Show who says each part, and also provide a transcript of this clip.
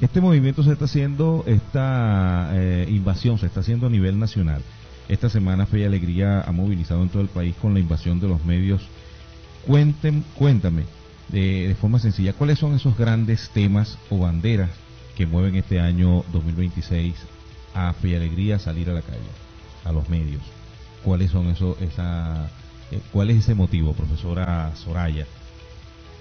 Speaker 1: Este movimiento se está haciendo, esta invasión se está haciendo a nivel nacional. Esta semana Fe y Alegría ha movilizado en todo el país con la invasión de los medios. Cuéntame de forma sencilla, ¿cuáles son esos grandes temas o banderas que mueven este año 2026 a Fe y Alegría a salir a la calle, a los medios? ¿Cuáles son ¿cuál es ese motivo, profesora Soraya?